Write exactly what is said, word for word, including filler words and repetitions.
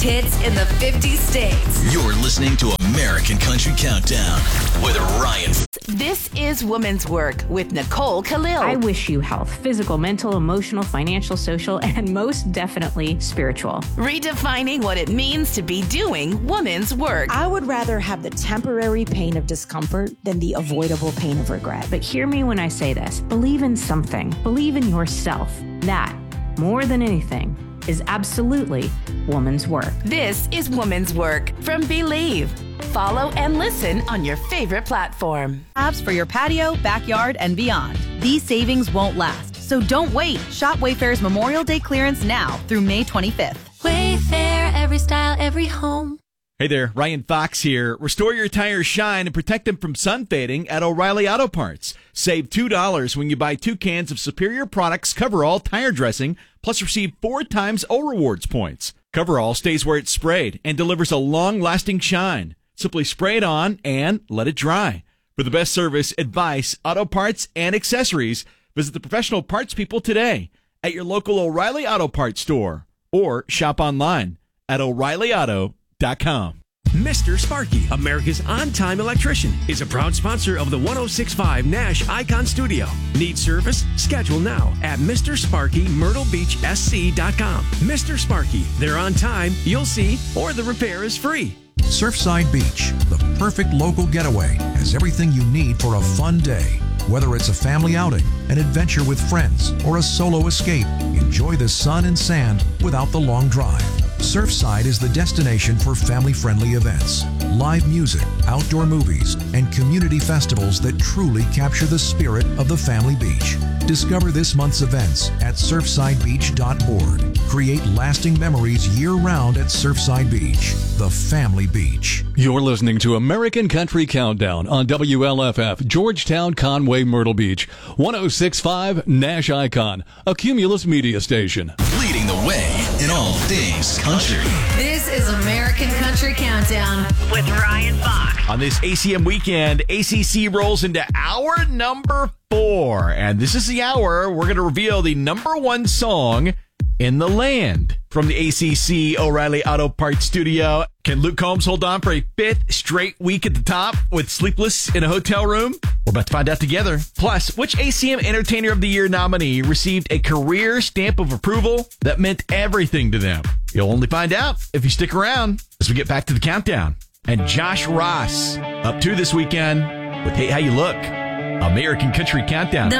Hits in the fifty states. You're listening to American Country Countdown with Ryan. This is Woman's Work with Nicole Khalil. I wish you health, physical, mental, emotional, financial, social, and most definitely spiritual. Redefining what it means to be doing woman's work. I would rather have the temporary pain of discomfort than the avoidable pain of regret. But hear me when I say this. Believe in something. Believe in yourself. That, more than anything, is absolutely woman's work. This is Woman's Work from Believe. Follow and listen on your favorite platform. Apps for your patio, backyard, and beyond. These savings won't last, so don't wait. Shop Wayfair's Memorial Day clearance now through May twenty-fifth. Wayfair, every style, every home. Hey there, Ryan Fox here. Restore your tires shine and protect them from sun fading at O'Reilly Auto Parts. Save two dollars when you buy two cans of Superior Products Coverall tire dressing, plus receive four times O Rewards points. Coverall stays where it's sprayed and delivers a long-lasting shine. Simply spray it on and let it dry. For the best service, advice, auto parts, and accessories, visit the professional parts people today at your local O'Reilly Auto Parts store or shop online at O'Reilly Auto dot com. Mister Sparky, America's on-time electrician, is a proud sponsor of the one oh six point five Nash Icon Studio. Need service? Schedule now at Mister Sparky Myrtle Beach S C dot com. Mister Sparky, they're on time, you'll see, or the repair is free. Surfside Beach, the perfect local getaway, has everything you need for a fun day. Whether it's a family outing, an adventure with friends, or a solo escape, enjoy the sun and sand without the long drive. Surfside is the destination for family-friendly events, live music, outdoor movies, and community festivals that truly capture the spirit of the family beach. Discover this month's events at surfside beach dot org. Create lasting memories year-round at Surfside Beach, the family beach. You're listening to American Country Countdown on W L F F, Georgetown, Conway, Myrtle Beach, one oh six point five Nash Icon, a Cumulus media station. Leading the way in all things country. This is American Country Countdown with Ryan Fox. On this A C M weekend, A C C rolls into hour number four. And this is the hour we're going to reveal the number one song in the land. From the A C C O'Reilly Auto Parts studio, can Luke Combs hold on for a fifth straight week at the top with Sleepless in a Hotel Room? We're about to find out together. Plus, which A C M Entertainer of the Year nominee received a career stamp of approval that meant everything to them? You'll only find out if you stick around as we get back to the countdown. And Josh Ross up to this weekend with Hey How You Look. American Country Countdown. The